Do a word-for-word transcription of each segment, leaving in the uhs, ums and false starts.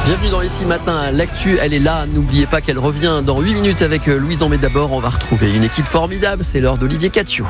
Bienvenue dans Ici Matin, l'actu elle est là, n'oubliez pas qu'elle revient dans huit minutes avec Louison, mais d'abord on va retrouver une équipe formidable, c'est l'heure d'Olivier Catio.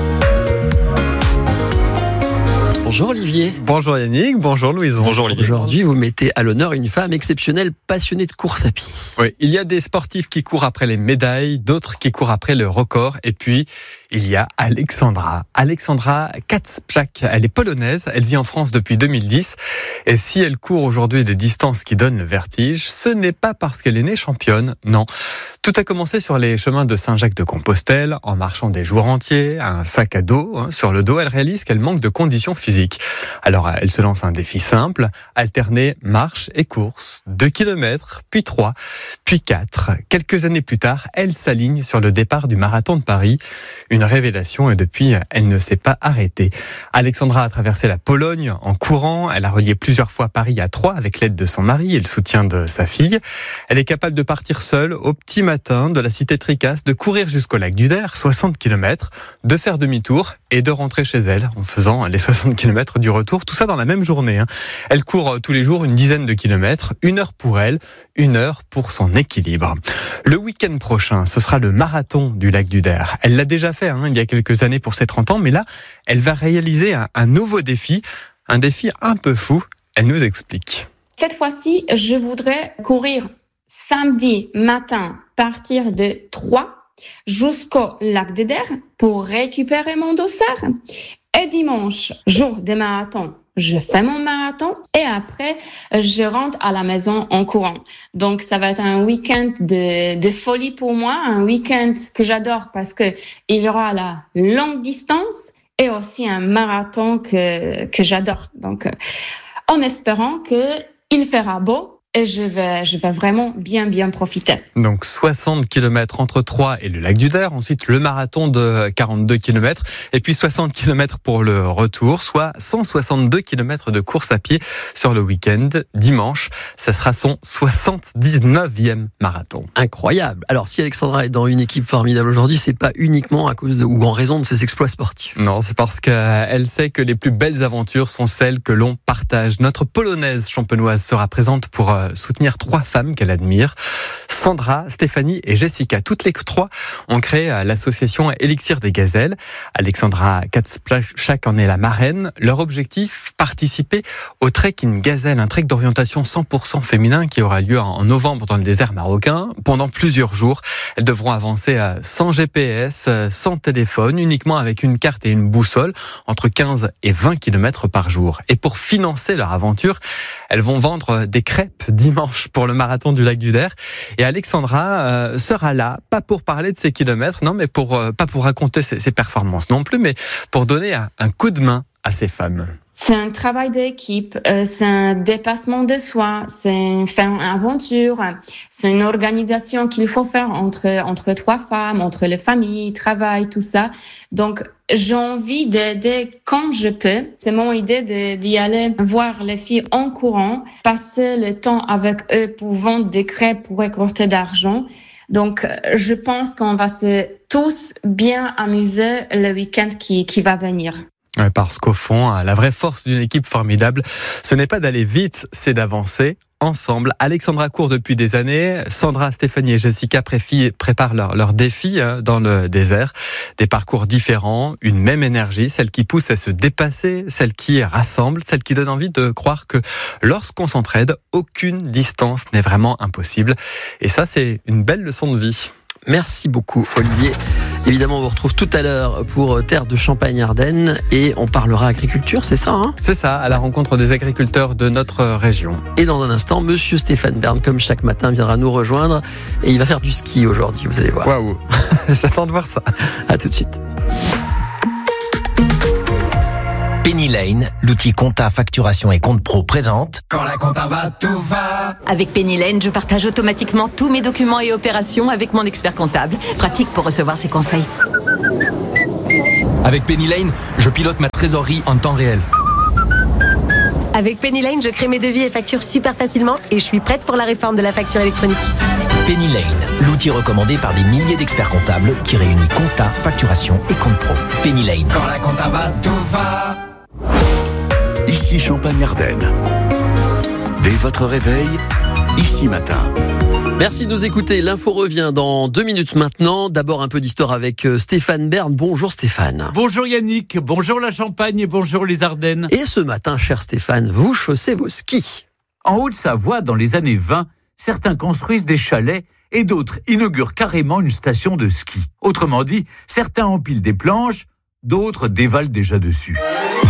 Bonjour Olivier. Bonjour Yannick, bonjour Louison. Bonjour Olivier. Aujourd'hui, vous mettez à l'honneur une femme exceptionnelle passionnée de course à pied. Oui, il y a des sportifs qui courent après les médailles, d'autres qui courent après le record. Et puis, il y a Alexandra. Alexandra Kacprzak, elle est polonaise, elle vit en France depuis deux mille dix. Et si elle court aujourd'hui des distances qui donnent le vertige, ce n'est pas parce qu'elle est née championne, non. Tout a commencé sur les chemins de Saint-Jacques-de-Compostelle, en marchant des jours entiers, un sac à dos hein, sur le dos. Elle réalise qu'elle manque de conditions physiques. Alors, elle se lance un défi simple, alterner marche et course. Deux kilomètres, puis trois, puis quatre. Quelques années plus tard, elle s'aligne sur le départ du marathon de Paris. Une révélation et depuis, elle ne s'est pas arrêtée. Alexandra a traversé la Pologne en courant. Elle a relié plusieurs fois Paris à Troyes avec l'aide de son mari et le soutien de sa fille. Elle est capable de partir seule au petit matin de la cité Tricasse, de courir jusqu'au lac du Der, soixante kilomètres, de faire demi-tour et de rentrer chez elle en faisant les soixante kilomètres du retour. Tout ça dans la même journée. Hein. Elle court tous les jours une dizaine de kilomètres, une heure pour elle, une heure pour son équilibre. Le week-end prochain, ce sera le marathon du lac du Der. Elle l'a déjà fait hein, il y a quelques années pour ses trente ans, mais là, elle va réaliser un, un nouveau défi, un défi un peu fou. Elle nous explique. Cette fois-ci, je voudrais courir samedi matin, partir de Troyes jusqu'au lac du Der pour récupérer mon dossard. Et dimanche, jour de marathon, je fais mon marathon et après, je rentre à la maison en courant. Donc, ça va être un week-end de, de folie pour moi, un week-end que j'adore parce que il y aura la longue distance et aussi un marathon que, que j'adore. Donc, en espérant que il fera beau. Et je vais, je vais vraiment bien, bien profiter. Donc soixante kilomètres entre Troyes et le lac du Der. Ensuite, le marathon de quarante-deux kilomètres. Et puis soixante kilomètres pour le retour, soit cent soixante-deux kilomètres de course à pied sur le week-end. Dimanche, ça sera son soixante-dix-neuvième marathon. Incroyable. Alors, si Alexandra est dans une équipe formidable aujourd'hui, c'est pas uniquement à cause de, ou en raison de ses exploits sportifs. Non, c'est parce qu'elle sait que les plus belles aventures sont celles que l'on partage. Notre polonaise champenoise sera présente pour soutenir trois femmes qu'elle admire, Sandra, Stéphanie et Jessica. Toutes les trois ont créé l'association Élixir des Gazelles. Alexandra Kacprzak en est la marraine. Leur objectif, participer au Trek in Gazelle, un trek d'orientation cent pour cent féminin qui aura lieu en novembre dans le désert marocain. Pendant plusieurs jours, elles devront avancer sans G P S, sans téléphone, uniquement avec une carte et une boussole, entre quinze et vingt kilomètres par jour. Et pour financer leur aventure, elles vont vendre des crêpes dimanche pour le marathon du lac du Der. Et Alexandra euh, sera là, pas pour parler de ses kilomètres, non, mais pour euh, pas pour raconter ses, ses performances non plus, mais pour donner un, un coup de main à ces femmes. C'est un travail d'équipe, euh, c'est un dépassement de soi, c'est une, une aventure, c'est une organisation qu'il faut faire entre entre trois femmes, entre les familles, travail, tout ça. Donc j'ai envie d'aider comme je peux. C'est mon idée de, d'y aller voir les filles en courant, passer le temps avec eux pour vendre des crêpes, pour récolter d'argent. Donc, je pense qu'on va se tous bien amuser le week-end qui, qui va venir. Parce qu'au fond, la vraie force d'une équipe formidable, ce n'est pas d'aller vite, c'est d'avancer ensemble. Alexandra court depuis des années. Sandra, Stéphanie et Jessica préparent leur, leur défi dans le désert. Des parcours différents, une même énergie, celle qui pousse à se dépasser, celle qui rassemble, celle qui donne envie de croire que lorsqu'on s'entraide, aucune distance n'est vraiment impossible. Et ça, c'est une belle leçon de vie. Merci beaucoup Olivier. Évidemment, on vous retrouve tout à l'heure pour Terre de Champagne-Ardenne et on parlera agriculture, c'est ça hein ? C'est ça, à la rencontre des agriculteurs de notre région. Et dans un instant, monsieur Stéphane Bern, comme chaque matin, viendra nous rejoindre et il va faire du ski aujourd'hui, vous allez voir. Waouh, j'attends de voir ça. À tout de suite. Penny Lane, l'outil compta, facturation et compte pro présente. Quand la compta va, tout va. Avec Penny Lane, je partage automatiquement tous mes documents et opérations avec mon expert comptable. Pratique pour recevoir ses conseils. Avec Penny Lane, je pilote ma trésorerie en temps réel. Avec Penny Lane, je crée mes devis et factures super facilement et je suis prête pour la réforme de la facture électronique. Penny Lane, l'outil recommandé par des milliers d'experts comptables qui réunit compta, facturation et compte pro. Penny Lane. Quand la compta va, tout va. Ici Champagne-Ardenne. Des votre réveil, Ici Matin. Merci de nous écouter. L'info revient dans deux minutes maintenant. D'abord un peu d'histoire avec Stéphane Bern. Bonjour Stéphane. Bonjour Yannick, bonjour la Champagne et bonjour les Ardennes. Et ce matin, cher Stéphane, vous chaussez vos skis. En Haute-Savoie, dans les années vingt, certains construisent des chalets et d'autres inaugurent carrément une station de ski. Autrement dit, certains empilent des planches, d'autres dévalent déjà dessus.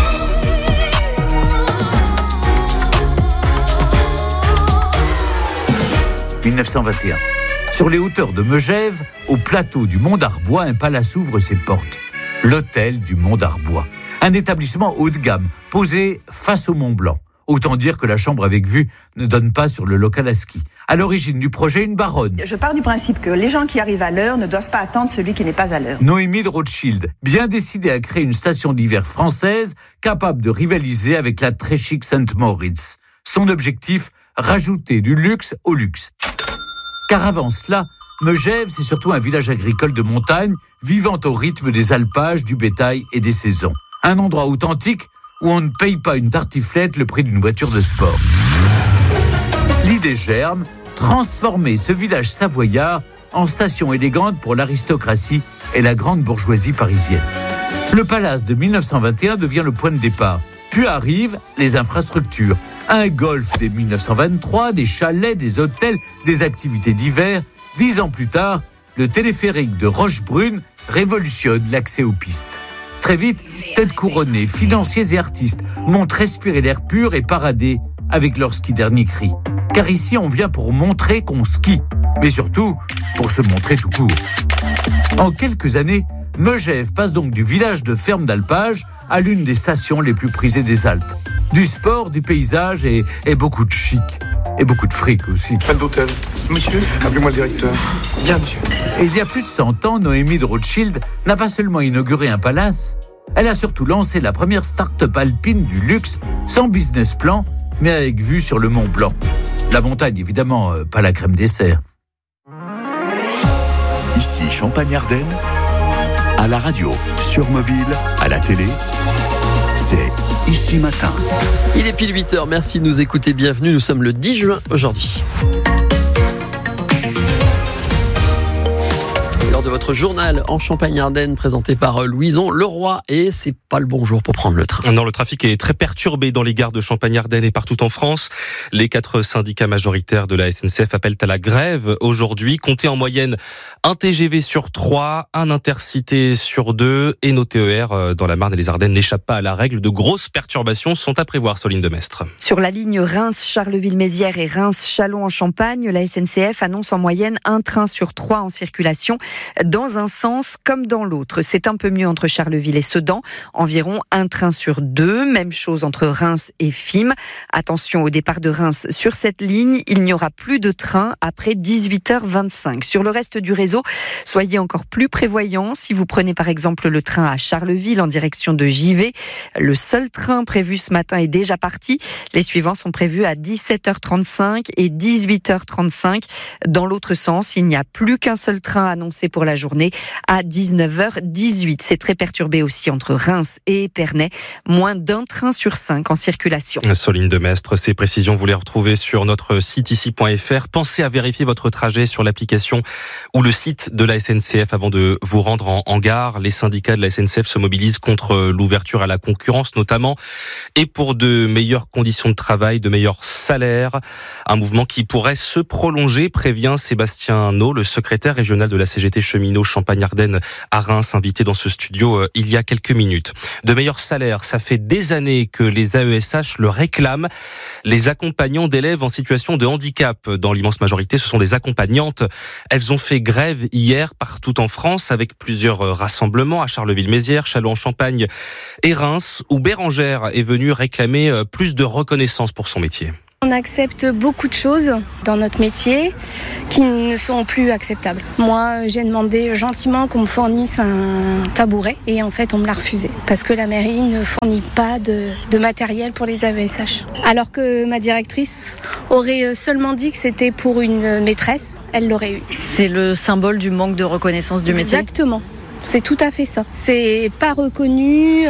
dix-neuf cent vingt et un. Sur les hauteurs de Megève, au plateau du Mont d'Arbois, un palace ouvre ses portes. L'hôtel du Mont d'Arbois. Un établissement haut de gamme, posé face au Mont Blanc. Autant dire que la chambre avec vue ne donne pas sur le local à ski. À l'origine du projet, une baronne. Je pars du principe que les gens qui arrivent à l'heure ne doivent pas attendre celui qui n'est pas à l'heure. Noémie de Rothschild, bien décidée à créer une station d'hiver française capable de rivaliser avec la très chic Saint-Moritz. Son objectif, rajouter du luxe au luxe. Car avant cela, Megève, c'est surtout un village agricole de montagne, vivant au rythme des alpages, du bétail et des saisons. Un endroit authentique où on ne paye pas une tartiflette le prix d'une voiture de sport. L'idée germe, transformer ce village savoyard en station élégante pour l'aristocratie et la grande bourgeoisie parisienne. Le palace de dix-neuf cent vingt et un devient le point de départ. Puis arrivent les infrastructures. Un golf dès dix-neuf cent vingt-trois, des chalets, des hôtels, des activités d'hiver. Dix ans plus tard, le téléphérique de Rochebrune révolutionne l'accès aux pistes. Très vite, têtes couronnées, financiers et artistes montent respirer l'air pur et parader avec leur ski dernier cri. Car ici, on vient pour montrer qu'on skie, mais surtout pour se montrer tout court. En quelques années, Megève passe donc du village de ferme d'alpage à l'une des stations les plus prisées des Alpes. Du sport, du paysage et, et beaucoup de chic. Et beaucoup de fric aussi. Pas d'hôtel. Monsieur, appelez-moi le directeur. Bien, monsieur. Et il y a plus de cent ans, Noémie de Rothschild n'a pas seulement inauguré un palace, elle a surtout lancé la première start-up alpine du luxe, sans business plan, mais avec vue sur le Mont Blanc. La montagne, évidemment, euh, pas la crème dessert. Ici Champagne-Ardenne, à la radio, sur mobile, à la télé, c'est Ici Matin. Il est pile huit heures, merci de nous écouter, bienvenue, nous sommes le dix juin aujourd'hui. Lors de votre journal en Champagne-Ardenne présenté par Louison Leroy, et c'est pas le bon jour pour prendre le train. Non, le trafic est très perturbé dans les gares de Champagne-Ardenne et partout en France. Les quatre syndicats majoritaires de la S N C F appellent à la grève aujourd'hui. Comptez en moyenne un T G V sur trois, un Intercité sur deux et nos T E R dans la Marne et les Ardennes n'échappent pas à la règle. De grosses perturbations sont à prévoir, Soline Demestre. Sur la ligne Reims-Charleville-Mézières et Reims-Châlons en Champagne, la S N C F annonce en moyenne un train sur trois en circulation dans un sens comme dans l'autre. C'est un peu mieux entre Charleville et Sedan, environ un train sur deux, même chose entre Reims et Fismes. Attention, au départ de Reims, sur cette ligne, il n'y aura plus de train après dix-huit heures vingt-cinq. Sur le reste du réseau, soyez encore plus prévoyants. Si vous prenez par exemple le train à Charleville en direction de Givet, le seul train prévu ce matin est déjà parti. Les suivants sont prévus à dix-sept heures trente-cinq et dix-huit heures trente-cinq. Dans l'autre sens, il n'y a plus qu'un seul train annoncé pour la journée à dix-neuf heures dix-huit. C'est très perturbé aussi entre Reims et Épernay. Moins d'un train sur cinq en circulation. Soline Demestre, ces précisions, vous les retrouvez sur notre site ici point f r. Pensez à vérifier votre trajet sur l'application ou le site de la S N C F avant de vous rendre en, en gare. Les syndicats de la S N C F se mobilisent contre l'ouverture à la concurrence notamment et pour de meilleures conditions de travail, de meilleurs salaires. Un mouvement qui pourrait se prolonger, prévient Sébastien Nau, le secrétaire régional de la C G T cheminot Champagne-Ardenne à Reims, invité dans ce studio euh, il y a quelques minutes. De meilleurs salaires, ça fait des années que les A E S H le réclament. Les accompagnants d'élèves en situation de handicap, dans l'immense majorité, ce sont des accompagnantes. Elles ont fait grève hier partout en France avec plusieurs rassemblements à Charleville-Mézières, Châlons-en-Champagne et Reims, où Bérangère est venue réclamer plus de reconnaissance pour son métier. On accepte beaucoup de choses dans notre métier qui ne sont plus acceptables. Moi, j'ai demandé gentiment qu'on me fournisse un tabouret et en fait, on me l'a refusé parce que la mairie ne fournit pas de, de matériel pour les A E S H. Alors que ma directrice aurait seulement dit que c'était pour une maîtresse, elle l'aurait eu. C'est le symbole du manque de reconnaissance du métier ? Exactement. C'est tout à fait ça. C'est pas reconnu.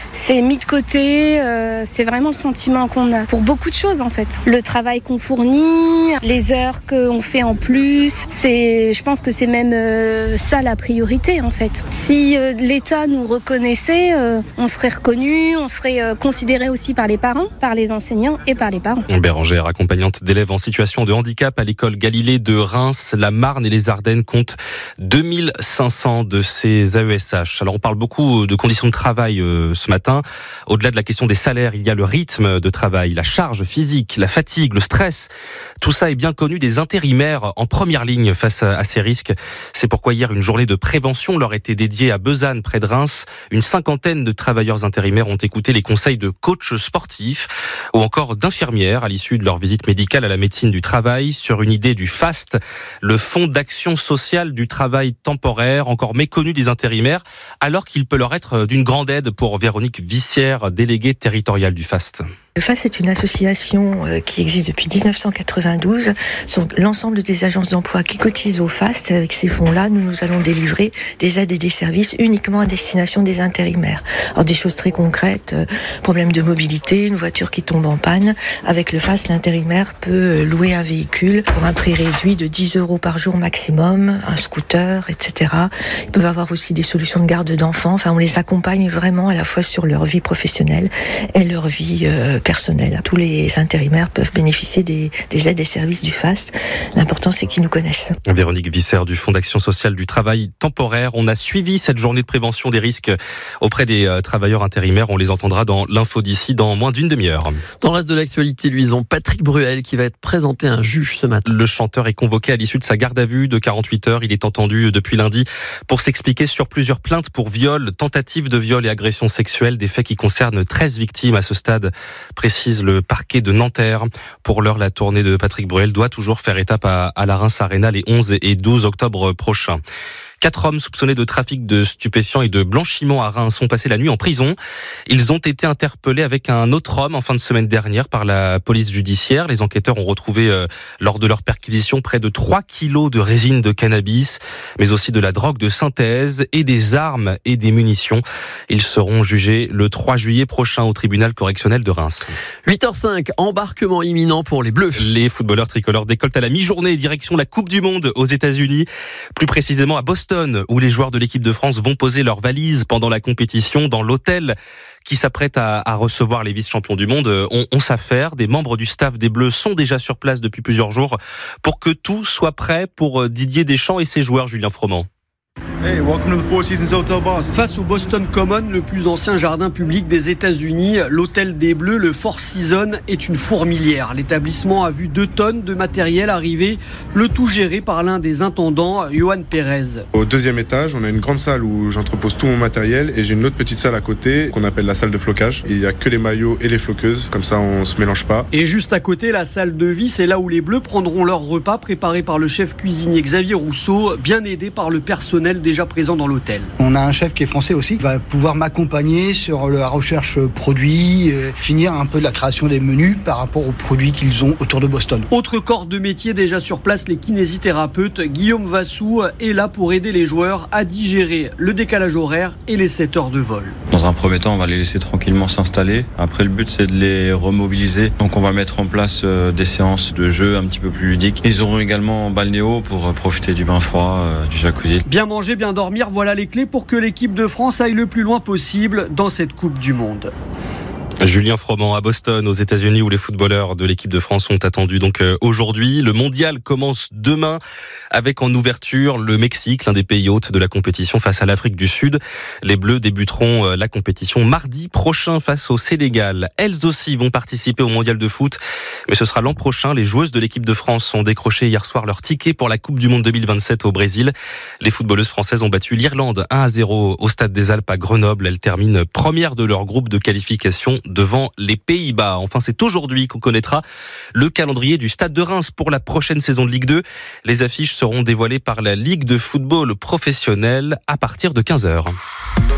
c'est mis de côté, euh, c'est vraiment le sentiment qu'on a pour beaucoup de choses en fait. Le travail qu'on fournit, les heures qu'on fait en plus, c'est, je pense que c'est même euh, ça la priorité en fait. Si euh, l'État nous reconnaissait, euh, on serait reconnu, on serait euh, considéré aussi par les parents, par les enseignants et par les parents. Bérangère, accompagnante d'élèves en situation de handicap à l'école Galilée de Reims, la Marne et les Ardennes comptent deux mille cinq cents de ces A E S H. Alors on parle beaucoup de conditions de travail euh, ce matin. Au-delà de la question des salaires, il y a le rythme de travail, la charge physique, la fatigue, le stress. Tout ça est bien connu des intérimaires en première ligne face à, à ces risques. C'est pourquoi hier, une journée de prévention leur était dédiée à Besanne, près de Reims. Une cinquantaine de travailleurs intérimaires ont écouté les conseils de coachs sportifs ou encore d'infirmières à l'issue de leur visite médicale à la médecine du travail sur une idée du FAST, le Fonds d'action sociale du travail temporaire, encore méconnu des intérimaires, alors qu'il peut leur être d'une grande aide pour Véronique Vissière, déléguée territoriale du FAST. Le FAST est une association qui existe depuis dix-neuf cent quatre-vingt-douze. Sur l'ensemble des agences d'emploi qui cotisent au FAST, avec ces fonds-là, nous, nous allons délivrer des aides et des services uniquement à destination des intérimaires. Alors des choses très concrètes, problème de mobilité, une voiture qui tombe en panne. Avec le FAST, l'intérimaire peut louer un véhicule pour un prix réduit de dix euros par jour maximum, un scooter, et cetera. Ils peuvent avoir aussi des solutions de garde d'enfants. Enfin, on les accompagne vraiment à la fois sur leur vie professionnelle et leur vie euh, personnel. Tous les intérimaires peuvent bénéficier des, des aides et services du FAST. L'important, c'est qu'ils nous connaissent. Véronique Vissière du Fonds d'action sociale du travail temporaire. On a suivi cette journée de prévention des risques auprès des euh, travailleurs intérimaires. On les entendra dans l'info d'ici dans moins d'une demi-heure. Dans le reste de l'actualité, luisant, Patrick Bruel qui va être présenté à un juge ce matin. Le chanteur est convoqué à l'issue de sa garde à vue de quarante-huit heures. Il est entendu depuis lundi pour s'expliquer sur plusieurs plaintes pour viol, tentative de viol et agression sexuelle, des faits qui concernent treize victimes à ce stade, précise le parquet de Nanterre. Pour l'heure, la tournée de Patrick Bruel doit toujours faire étape à, à la Reims Arena les onze et douze octobre prochains. Quatre hommes soupçonnés de trafic de stupéfiants et de blanchiment à Reims sont passés la nuit en prison. Ils ont été interpellés avec un autre homme en fin de semaine dernière par la police judiciaire. Les enquêteurs ont retrouvé euh, lors de leur perquisition près de trois kilos de résine de cannabis, mais aussi de la drogue de synthèse et des armes et des munitions. Ils seront jugés le trois juillet prochain au tribunal correctionnel de Reims. huit heures cinq, embarquement imminent pour les Bleus. Les footballeurs tricolores décollent à la mi-journée direction la Coupe du Monde aux États-Unis, plus précisément à Boston, où les joueurs de l'équipe de France vont poser leurs valises pendant la compétition dans l'hôtel qui s'apprête à, à recevoir les vice-champions du monde. On, on s'affaire. Des membres du staff des Bleus sont déjà sur place depuis plusieurs jours pour que tout soit prêt pour Didier Deschamps et ses joueurs, Julien Froment. Hey, welcome to the Four Seasons Hotel Boston. Face au Boston Common, le plus ancien jardin public des États-Unis, l'hôtel des Bleus, le Four Seasons, est une fourmilière. L'établissement a vu deux tonnes de matériel arriver, le tout géré par l'un des intendants, Johan Pérez. Au deuxième étage, on a une grande salle où j'entrepose tout mon matériel et j'ai une autre petite salle à côté qu'on appelle la salle de flocage. Il n'y a que les maillots et les floqueuses, comme ça on se mélange pas. Et juste à côté, la salle de vie, c'est là où les Bleus prendront leur repas préparé par le chef cuisinier Xavier Rousseau, bien aidé par le personnel déjà présent dans l'hôtel. On a un chef qui est français aussi, qui va pouvoir m'accompagner sur la recherche produits, euh, finir un peu de la création des menus par rapport aux produits qu'ils ont autour de Boston. Autre corps de métier déjà sur place, les kinésithérapeutes. Guillaume Vassou est là pour aider les joueurs à digérer le décalage horaire et les sept heures de vol. Dans un premier temps, on va les laisser tranquillement s'installer. Après, le but, c'est de les remobiliser. Donc, on va mettre en place des séances de jeu un petit peu plus ludiques. Ils auront également un balnéo pour profiter du bain froid, du jacuzzi. Bien manger, bien dormir, voilà les clés pour que l'équipe de France aille le plus loin possible dans cette Coupe du Monde. Julien Froment à Boston, aux États-Unis, où les footballeurs de l'équipe de France sont attendus donc euh, aujourd'hui. Le mondial commence demain avec en ouverture le Mexique, l'un des pays hôtes de la compétition face à l'Afrique du Sud. Les Bleus débuteront euh, la compétition mardi prochain face au Sénégal. Elles aussi vont participer au mondial de foot, mais ce sera l'an prochain. Les joueuses de l'équipe de France ont décroché hier soir leur ticket pour la Coupe du Monde deux mille vingt-sept au Brésil. Les footballeuses françaises ont battu l'Irlande un à zéro au Stade des Alpes à Grenoble. Elles terminent première de leur groupe de qualification devant les Pays-Bas. Enfin, c'est aujourd'hui qu'on connaîtra le calendrier du Stade de Reims pour la prochaine saison de Ligue deux. Les affiches seront dévoilées par la Ligue de football professionnel à partir de quinze heures.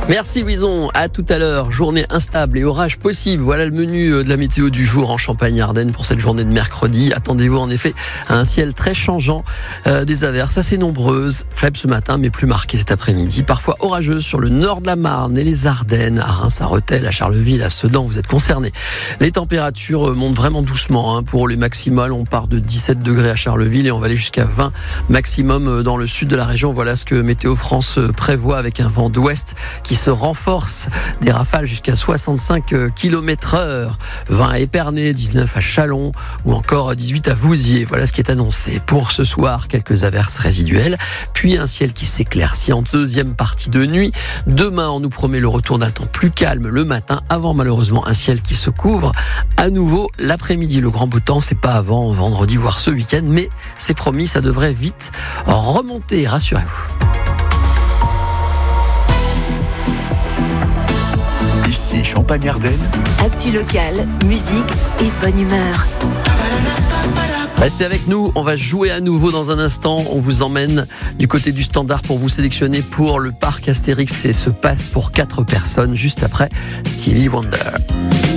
Merci Louison, à tout à l'heure. Journée instable et orage possible. Voilà le menu de la météo du jour en Champagne-Ardenne pour cette journée de mercredi. Attendez-vous en effet à un ciel très changeant, euh, des averses assez nombreuses, faibles ce matin mais plus marquées cet après-midi. Parfois orageuses sur le nord de la Marne et les Ardennes, à Reims, à Rethel, à Charleville, à Sedan, vous êtes concernés. Les températures montent vraiment doucement. Hein. Pour les maximales, on part de dix-sept degrés à Charleville et on va aller jusqu'à vingt maximum dans le sud de la région. Voilà ce que Météo France prévoit avec un vent d'ouest qui se renforce, des rafales jusqu'à soixante-cinq kilomètres heure, vingt à Épernay, dix-neuf à Châlons ou encore dix-huit à Vouziers. Voilà ce qui est annoncé. Pour ce soir, quelques averses résiduelles, puis un ciel qui s'éclaircit en deuxième partie de nuit. Demain, on nous promet le retour d'un temps plus calme le matin, avant malheureusement un ciel qui se couvre à nouveau l'après-midi. Le grand beau temps, c'est pas avant vendredi, voire ce week-end, mais c'est promis, ça devrait vite remonter, rassurez-vous. Ici Champagne-Ardenne. Actu locale, musique et bonne humeur. Restez avec nous, on va jouer à nouveau dans un instant. On vous emmène du côté du standard pour vous sélectionner pour le parc Astérix et ce passe pour quatre personnes juste après Stevie Wonder.